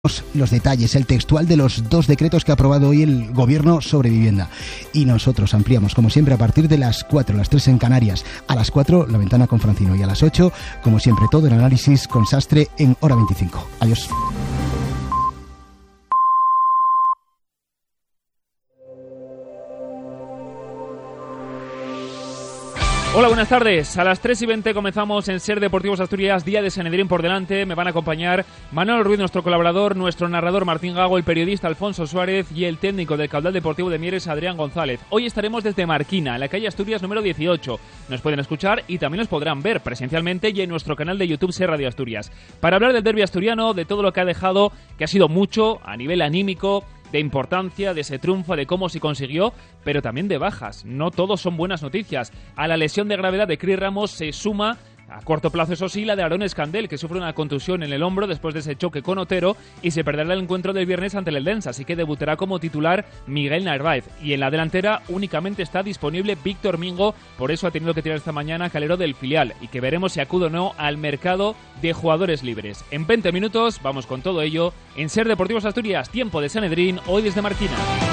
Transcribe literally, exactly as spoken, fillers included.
Los detalles, el textual de los dos decretos que ha aprobado hoy el Gobierno sobre vivienda. Y nosotros ampliamos, como siempre, a partir de las cuatro, las tres en Canarias. A las cuatro, La Ventana con Francino. Y a las ocho, como siempre, todo el análisis con Sastre en Hora veinticinco. Adiós. Hola, buenas tardes. A las tres y veinte comenzamos en Ser Deportivos Asturias, día de Sanedrín por delante. Me van a acompañar Manuel Ruiz, nuestro colaborador, nuestro narrador Martín Gago, el periodista Alfonso Suárez y el técnico del Caudal Deportivo de Mieres, Adrián González. Hoy estaremos desde Marquina, en la calle Asturias número dieciocho. Nos pueden escuchar y también nos podrán ver presencialmente y en nuestro canal de YouTube Ser Radio Asturias. Para hablar del derbi asturiano, de todo lo que ha dejado, que ha sido mucho a nivel anímico, de importancia, de ese triunfo, de cómo se consiguió, pero también de bajas. No todos son buenas noticias. A la lesión de gravedad de Cris Ramos se suma, a corto plazo eso sí, la de Aarón Escandel, que sufre una contusión en el hombro después de ese choque con Otero y se perderá el encuentro del viernes ante el Eldense, así que debutará como titular Miguel Narváez. Y en la delantera únicamente está disponible Víctor Mingo, por eso ha tenido que tirar esta mañana Calero del filial, y que veremos si acude o no al mercado de jugadores libres. En veinte minutos vamos con todo ello en Ser Deportivos Asturias, tiempo de Sanedrín, hoy desde Marquina.